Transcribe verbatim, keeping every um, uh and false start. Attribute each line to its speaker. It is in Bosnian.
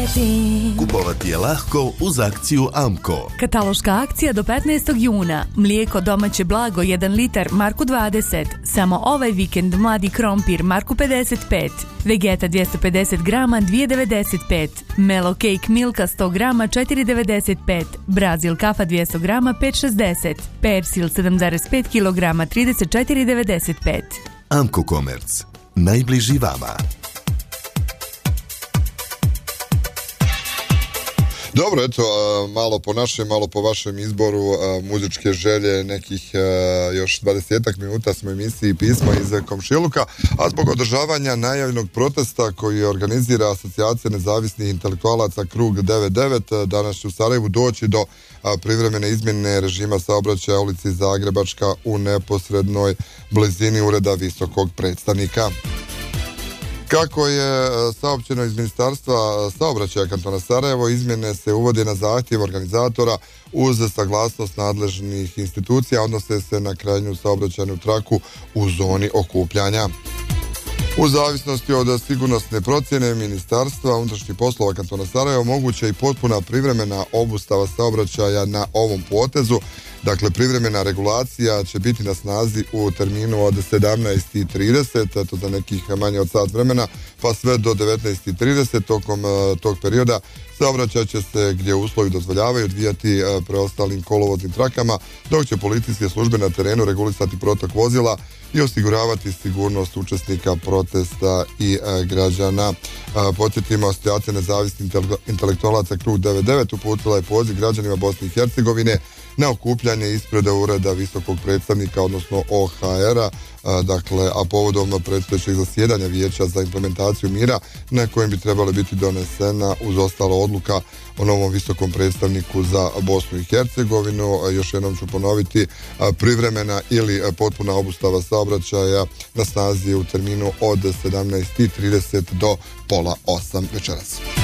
Speaker 1: Kupovati je lahko uz akciju Amko.
Speaker 2: Kataloška akcija do petnaestog juna. Mlijeko domaće blago jedan litar Marku dvadeset. Samo ovaj vikend mladi krompir Marku pedeset pet. Vegeta dvjesto pedeset grama dvije devedeset pet. Melo Cake Milka sto grama četiri devedeset pet. Brazil kafa dvjesto grama pet šezdeset. Persil sedam zarez pet kilograma trideset četiri devedeset pet.
Speaker 1: Amko Komerc. Najbliži vama.
Speaker 3: Dobro, eto, malo po našem, malo po vašem izboru muzičke želje, nekih još dvadesetak minuta smo u emisiji Pismo iz komšiluka, a zbog održavanja najavljenog protesta koji organizira Asocijacija nezavisnih intelektualaca Krug devedeset devet, danas će u Sarajevu doći do privremene izmjene režima saobraćaja u ulici Zagrebačka u neposrednoj blizini ureda visokog predstavnika. Kako je saopćeno iz Ministarstva saobraćaja kantona Sarajevo, izmjene se uvode na zahtjev organizatora uz saglasnost nadležnih institucija, odnose se na krajnju saobraćajnu traku u zoni okupljanja. U zavisnosti od sigurnosne procjene Ministarstva unutrašnjih poslova kantona Sarajevo moguće je i potpuna privremena obustava saobraćaja na ovom potezu. Dakle, privremena regulacija će biti na snazi u terminu od sedamnaest i trideset, to za nekih manje od sat vremena, pa sve do devetnaest i trideset. Tokom uh, tog perioda saobraćaj će se, gdje uslovi dozvoljavaju, odvijati uh, preostalim kolovoznim trakama, dok će policijske službe na terenu regulisati protok vozila i osiguravati sigurnost učesnika protesta i uh, građana. Uh, podsjetimo, Asocijacija nezavisnih intelektualaca Krug devedeset devet uputila je poziv građanima Bosne i Hercegovine na okupljanje ispred ureda visokog predstavnika, odnosno O H R-a, a, dakle, a povodom predstojećeg zasjedanja Vijeća za implementaciju mira, na kojem bi trebala biti donesena uz ostalo odluka o novom visokom predstavniku za Bosnu i Hercegovinu. A još jednom ću ponoviti, a, privremena ili a, potpuna obustava saobraćaja na snazi u terminu od sedamnaest i trideset do pola osam večeras.